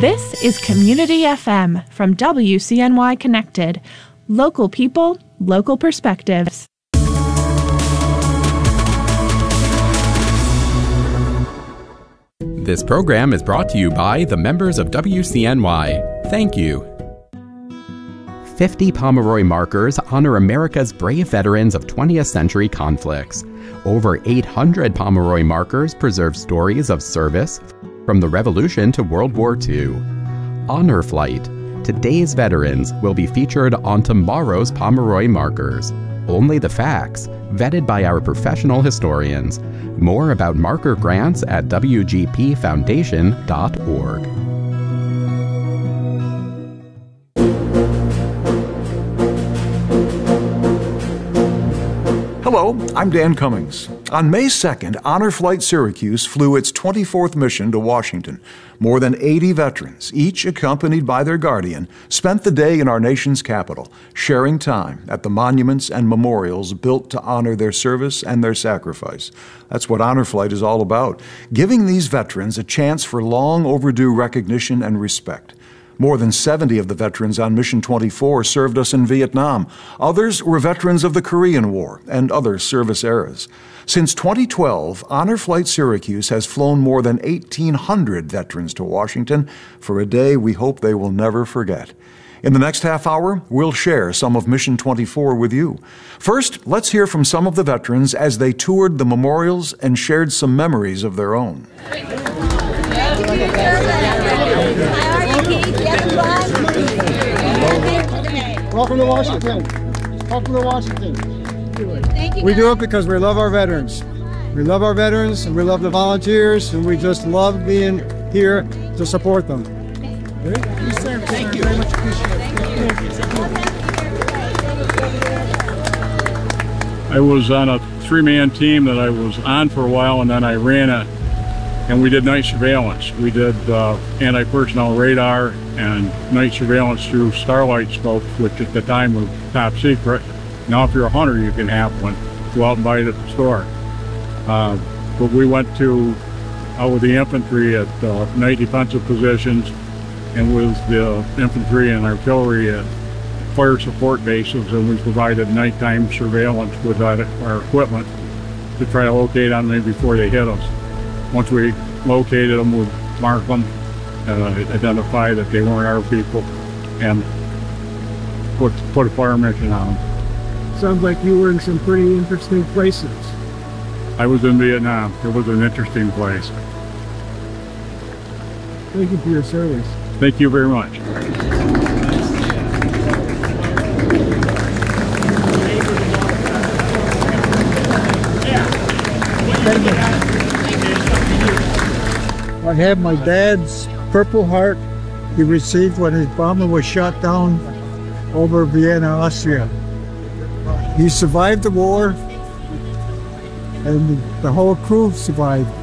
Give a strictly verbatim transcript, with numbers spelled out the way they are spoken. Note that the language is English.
This is Community F M from W C N Y Connected. Local people, local perspectives. This program is brought to you by the members of W C N Y. Thank you. fifty Pomeroy markers honor America's brave veterans of twentieth century conflicts. Over eight hundred Pomeroy markers preserve stories of service from the Revolution to World War Two. Honor Flight. Today's veterans will be featured on tomorrow's Pomeroy markers. Only the facts, vetted by our professional historians. More about marker grants at w g p foundation dot org. Hello, I'm Dan Cummings. On May second, Honor Flight Syracuse flew its twenty-fourth mission to Washington. More than eighty veterans, each accompanied by their guardian, spent the day in our nation's capital, sharing time at the monuments and memorials built to honor their service and their sacrifice. That's what Honor Flight is all about, giving these veterans a chance for long overdue recognition and respect. More than seventy of the veterans on Mission twenty-four served us in Vietnam. Others were veterans of the Korean War and other service eras. Since twenty twelve, Honor Flight Syracuse has flown more than eighteen hundred veterans to Washington for a day we hope they will never forget. In the next half hour, we'll share some of Mission twenty-four with you. First, let's hear from some of the veterans as they toured the memorials and shared some memories of their own. Welcome to Washington. Welcome to Washington. Thank you. We do it because we love our veterans. We love our veterans and we love the volunteers and we just love being here to support them. Thank you, sir. Thank you. Very much appreciated. I was on a three-man team that I was on for a while, and then I ran it, and we did night surveillance. We did uh, anti-personnel radar and night surveillance through starlight scopes, which at the time was top secret. Now if you're a hunter, you can have one. Go out and buy it at the store. Uh, but we went to out with the infantry at uh, night defensive positions and with the infantry and artillery at fire support bases, and we provided nighttime surveillance with our, our equipment to try to locate on them before they hit us. Once we located them, we'd mark them, uh, identify that they weren't our people, and put, put a fire mission on them. Sounds like you were in some pretty interesting places. I was in Vietnam. It was an interesting place. Thank you for your service. Thank you very much. I have my dad's Purple Heart he received when his bomber was shot down over Vienna, Austria. He survived the war, and the whole crew survived.